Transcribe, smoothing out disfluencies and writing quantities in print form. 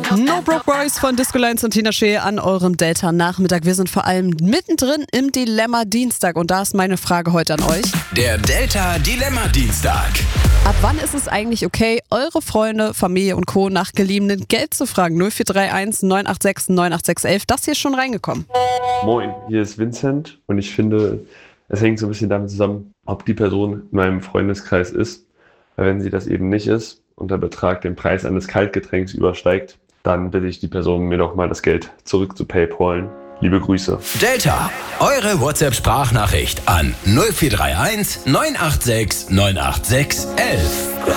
No Broke Boys von Disco Lines und Tina Schee an eurem Delta-Nachmittag. Wir sind vor allem mittendrin im Dilemma-Dienstag und da ist meine Frage heute an euch. Der Delta-Dilemma-Dienstag. Ab wann ist es eigentlich okay, eure Freunde, Familie und Co. nach geliehenen Geld zu fragen? 0431 986 98611. Das hier ist schon reingekommen. Moin, hier ist Vincent und ich finde, es hängt so ein bisschen damit zusammen, ob die Person in meinem Freundeskreis ist. Weil wenn sie das eben nicht ist und der Betrag den Preis eines Kaltgetränks übersteigt, dann bitte ich die Person, mir doch mal das Geld zurück zu PayPalen. Liebe Grüße. Delta, eure WhatsApp-Sprachnachricht an 0431 986 98611.